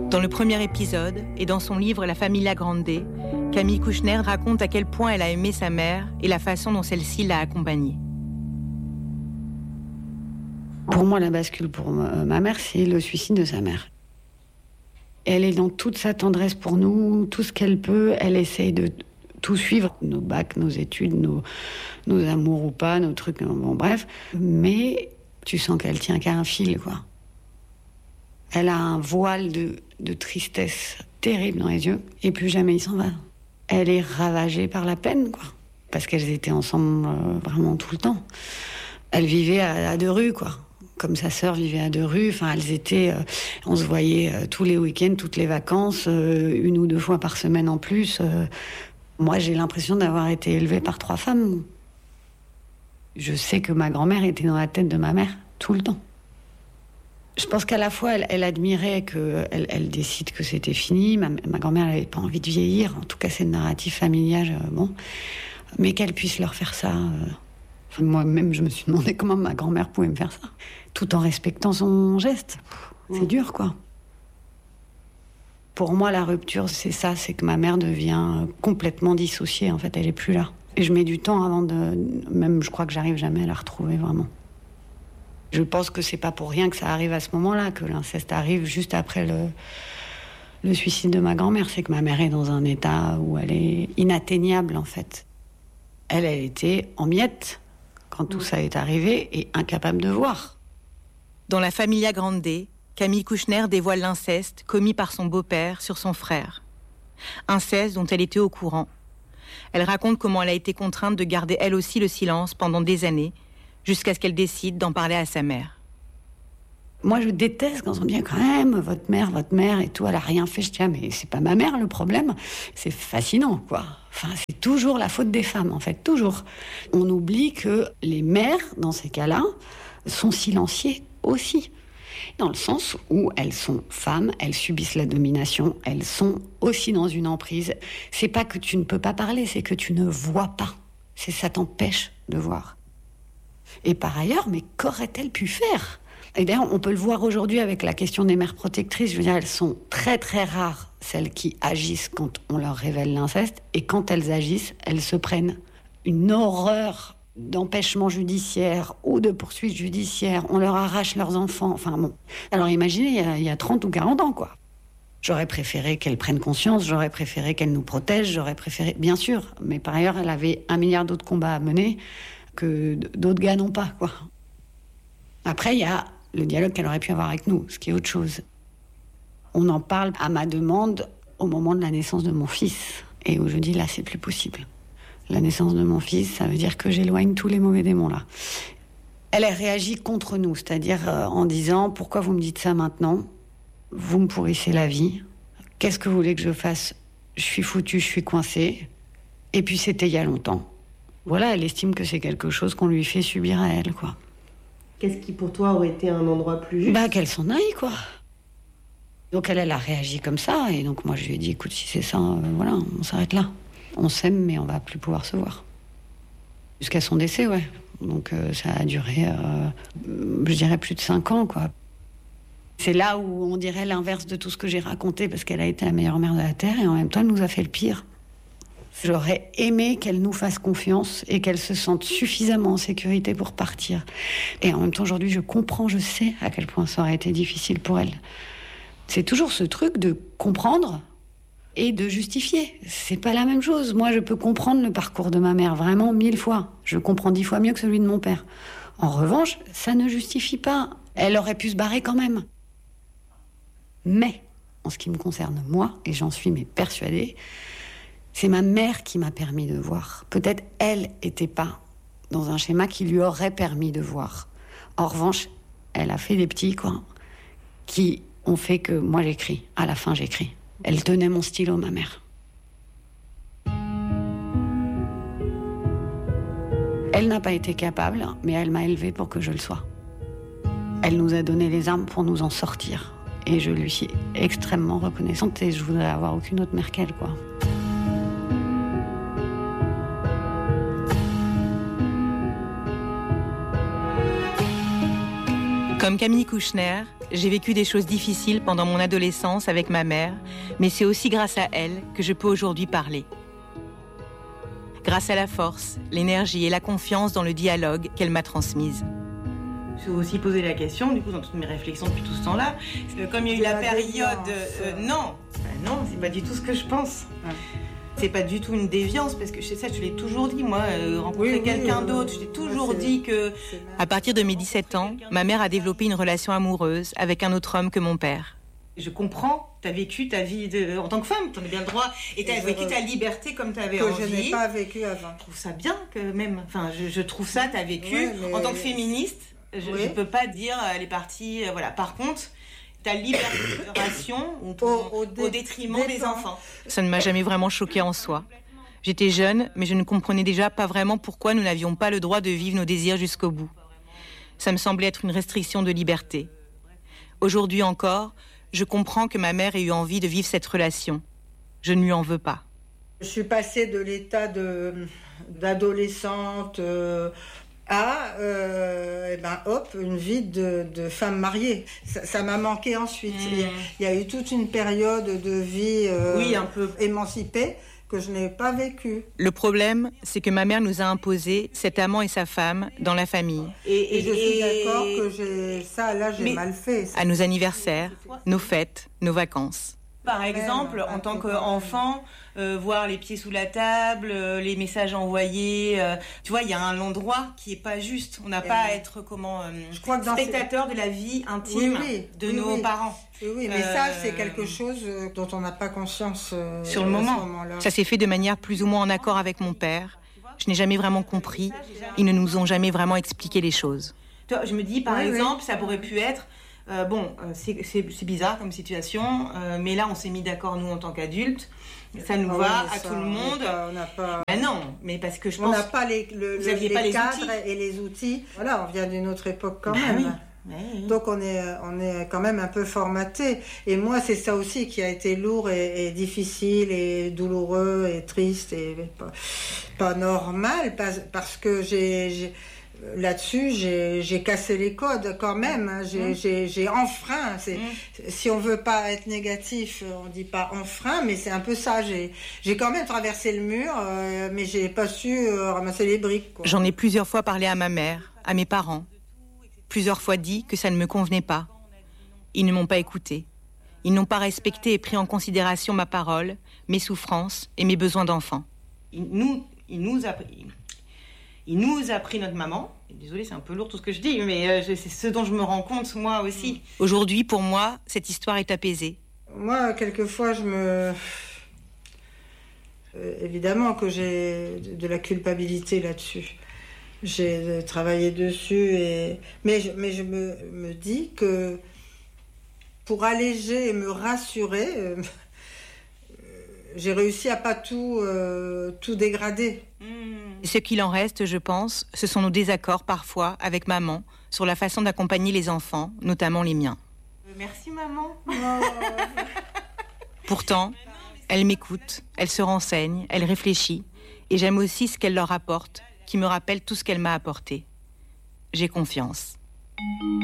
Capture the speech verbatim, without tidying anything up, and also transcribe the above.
Dans le premier épisode, et dans son livre La Familia Grande, Camille Kouchner raconte à quel point elle a aimé sa mère et la façon dont celle-ci l'a accompagnée. Pour moi, la bascule pour ma mère, c'est le suicide de sa mère. Elle est dans toute sa tendresse pour nous, tout ce qu'elle peut, elle essaye de tout suivre, nos bacs, nos études, nos, nos amours ou pas, nos trucs, bon bref. Mais tu sens qu'elle tient qu'à un fil, quoi. Elle a un voile de, de tristesse terrible dans les yeux, et plus jamais il s'en va. Elle est ravagée par la peine, quoi. Parce qu'elles étaient ensemble euh, vraiment tout le temps. Elle vivait à, à deux rues, quoi. Comme sa sœur vivait à deux rues, enfin elles étaient, euh, on se voyait euh, tous les week-ends, toutes les vacances, euh, une ou deux fois par semaine en plus. Euh, moi, j'ai l'impression d'avoir été élevée par trois femmes. Je sais que ma grand-mère était dans la tête de ma mère tout le temps. Je pense qu'à la fois, elle, elle admirait qu'elle elle décide que c'était fini. Ma, ma grand-mère n'avait pas envie de vieillir. En tout cas, c'est le narratif familial, euh, bon. Mais qu'elle puisse leur faire ça. Euh, enfin, moi-même, je me suis demandé comment ma grand-mère pouvait me faire ça. Tout en respectant son geste. C'est mmh. dur, quoi. Pour moi, la rupture, c'est ça. C'est que ma mère devient complètement dissociée. En fait, elle n'est plus là. Et je mets du temps avant de... Même, je crois que j'arrive jamais à la retrouver, vraiment. Je pense que c'est pas pour rien que ça arrive à ce moment-là, que l'inceste arrive juste après le, le suicide de ma grand-mère. C'est que ma mère est dans un état où elle est inatteignable, en fait. Elle, elle était en miettes quand tout ça est arrivé et incapable de voir. Dans La Familia Grande, Camille Kouchner dévoile l'inceste commis par son beau-père sur son frère. Inceste dont elle était au courant. Elle raconte comment elle a été contrainte de garder elle aussi le silence pendant des années, jusqu'à ce qu'elle décide d'en parler à sa mère. Moi, je déteste quand on dit quand même votre mère, votre mère et tout, elle a rien fait. Je dis, ah, mais c'est pas ma mère le problème. C'est fascinant, quoi. Enfin, c'est toujours la faute des femmes, en fait, toujours. On oublie que les mères, dans ces cas-là, sont silenciées aussi. Dans le sens où elles sont femmes, elles subissent la domination, elles sont aussi dans une emprise. C'est pas que tu ne peux pas parler, c'est que tu ne vois pas. C'est ça t'empêche de voir. Et par ailleurs, mais qu'aurait-elle pu faire ? Et d'ailleurs, on peut le voir aujourd'hui avec la question des mères protectrices. Je veux dire, elles sont très très rares, celles qui agissent quand on leur révèle l'inceste. Et quand elles agissent, elles se prennent une horreur d'empêchement judiciaire ou de poursuite judiciaire. On leur arrache leurs enfants. Enfin bon. Alors imaginez, il y a, il y a trente ou quarante ans, quoi. J'aurais préféré qu'elles prennent conscience, j'aurais préféré qu'elles nous protègent, j'aurais préféré... Bien sûr, mais par ailleurs, elle avait un milliard d'autres combats à mener que d'autres gars n'ont pas, quoi. Après, il y a le dialogue qu'elle aurait pu avoir avec nous, ce qui est autre chose. On en parle à ma demande au moment de la naissance de mon fils. Et où je dis, là, c'est plus possible. La naissance de mon fils, ça veut dire que j'éloigne tous les mauvais démons, là. Elle a réagi contre nous, c'est-à-dire euh, en disant, pourquoi vous me dites ça maintenant ? Vous me pourrissez la vie. Qu'est-ce que vous voulez que je fasse ? Je suis foutue, je suis coincée. Et puis, c'était il y a longtemps. Voilà, elle estime que c'est quelque chose qu'on lui fait subir à elle, quoi. Qu'est-ce qui, pour toi, aurait été un endroit plus juste ? Bah, qu'elle s'en aille, quoi. Donc, elle, elle a réagi comme ça. Et donc, moi, je lui ai dit, écoute, si c'est ça, euh, voilà, on s'arrête là. On s'aime, mais on va plus pouvoir se voir. Jusqu'à son décès, ouais. Donc, euh, ça a duré, euh, je dirais, plus de cinq ans, quoi. C'est là où on dirait l'inverse de tout ce que j'ai raconté, parce qu'elle a été la meilleure mère de la Terre, et en même temps, elle nous a fait le pire. J'aurais aimé qu'elle nous fasse confiance et qu'elle se sente suffisamment en sécurité pour partir. Et en même temps, aujourd'hui, je comprends, je sais à quel point ça aurait été difficile pour elle. C'est toujours ce truc de comprendre et de justifier. C'est pas la même chose. Moi, je peux comprendre le parcours de ma mère, vraiment mille fois. Je le comprends dix fois mieux que celui de mon père. En revanche, ça ne justifie pas. Elle aurait pu se barrer quand même. Mais, en ce qui me concerne moi, et j'en suis mais persuadée, c'est ma mère qui m'a permis de voir. Peut-être elle n'était pas dans un schéma qui lui aurait permis de voir. En revanche, elle a fait des petits, quoi, qui ont fait que moi j'écris. À la fin, j'écris. Elle tenait mon stylo, ma mère. Elle n'a pas été capable, mais elle m'a élevée pour que je le sois. Elle nous a donné les armes pour nous en sortir. Et je lui suis extrêmement reconnaissante et je voudrais avoir aucune autre mère qu'elle, quoi. Comme Camille Kouchner, j'ai vécu des choses difficiles pendant mon adolescence avec ma mère, mais c'est aussi grâce à elle que je peux aujourd'hui parler. Grâce à la force, l'énergie et la confiance dans le dialogue qu'elle m'a transmise. Je me suis aussi posé la question, du coup, dans toutes mes réflexions depuis tout ce temps-là, comme il y a eu la, la période... Euh, non, ben non, c'est pas du tout ce que je pense. Ouais. C'est pas du tout une déviance, parce que je sais ça, je l'ai toujours dit, moi, euh, rencontrer oui, quelqu'un oui, d'autre, je l'ai toujours ouais, dit que... À partir de mes dix-sept ans, ma mère a développé une relation amoureuse avec un autre homme que mon père. Je comprends, t'as vécu ta vie de... en tant que femme, t'en as bien le droit, et t'as et vécu ta liberté comme t'avais que envie. Que je n'ai pas vécu avant. Je trouve ça bien, que même, enfin, je, je trouve ça, t'as vécu, ouais, mais... en tant que féministe, je, oui. je peux pas dire les parties, euh, voilà. Par contre... ta libération au, au, au, au détriment des enfants. Ça ne m'a jamais vraiment choquée en soi. J'étais jeune, mais je ne comprenais déjà pas vraiment pourquoi nous n'avions pas le droit de vivre nos désirs jusqu'au bout. Ça me semblait être une restriction de liberté. Aujourd'hui encore, je comprends que ma mère ait eu envie de vivre cette relation. Je ne lui en veux pas. Je suis passée de l'état de, d'adolescente... Euh, à, euh, eh ben, hop, une vie de, de femme mariée. Ça, ça m'a manqué ensuite. Mmh. Il, y a, il y a eu toute une période de vie euh, oui, un peu émancipée que je n'ai pas vécue. Le problème, c'est que ma mère nous a imposé cet amant et sa femme dans la famille. Et, et, et je suis et... d'accord que j'ai, ça, là, j'ai Mais mal fait. Ça. À nos anniversaires, nos fêtes, nos vacances. Par exemple, ouais, en tant qu'enfant, euh, voir les pieds sous la table, euh, les messages envoyés, euh, tu vois, il y a un endroit qui est pas juste. On n'a pas à être comment euh, je crois que spectateur ces... de la vie intime oui, oui, de oui, nos oui. parents. Oui, oui, mais euh... ça, c'est quelque chose dont on n'a pas conscience euh, sur le moment. moment-là. Ça s'est fait de manière plus ou moins en accord avec mon père. Je n'ai jamais vraiment compris. Ils ne nous ont jamais vraiment expliqué les choses. Toi, je me dis, par oui, exemple, oui. ça pourrait pu être... Euh, bon, euh, c'est, c'est, c'est bizarre comme situation, euh, mais là on s'est mis d'accord nous en tant qu'adultes, ça nous ah va oui, à ça, tout le monde. On n'a pas. Ben non, mais parce que je on pense. On n'a pas les, le, vous le, aviez les pas les cadres outils. Et les outils. Voilà, on vient d'une autre époque quand ben même. Oui. Oui, oui. Donc on est, on est quand même un peu formaté. Et moi, c'est ça aussi qui a été lourd et, et difficile et douloureux et triste et pas, pas normal parce, parce que j'ai. j'ai Là-dessus, j'ai, j'ai cassé les codes quand même. Hein. J'ai, mmh. j'ai, j'ai enfreint. C'est, mmh. Si on veut pas être négatif, on dit pas enfreint, mais c'est un peu ça. J'ai, j'ai quand même traversé le mur, euh, mais j'ai pas su euh, ramasser les briques. Quoi. J'en ai plusieurs fois parlé à ma mère, à mes parents. Plusieurs fois dit que ça ne me convenait pas. Ils ne m'ont pas écouté. Ils n'ont pas respecté et pris en considération ma parole, mes souffrances et mes besoins d'enfant. Il nous, il nous a pris... Il nous a pris notre maman. Désolée, c'est un peu lourd tout ce que je dis, mais euh, c'est ce dont je me rends compte, moi aussi. Aujourd'hui, pour moi, cette histoire est apaisée. Moi, quelquefois, je me... Euh, évidemment que j'ai de la culpabilité là-dessus. J'ai travaillé dessus, et... mais, je, mais je me, me dis que pour alléger et me rassurer, euh, j'ai réussi à pas tout, euh, tout dégrader. Ce qu'il en reste, je pense, ce sont nos désaccords parfois avec maman sur la façon d'accompagner les enfants, notamment les miens. Merci maman. Pourtant, elle m'écoute, elle se renseigne, elle réfléchit, et j'aime aussi ce qu'elle leur apporte, qui me rappelle tout ce qu'elle m'a apporté. J'ai confiance.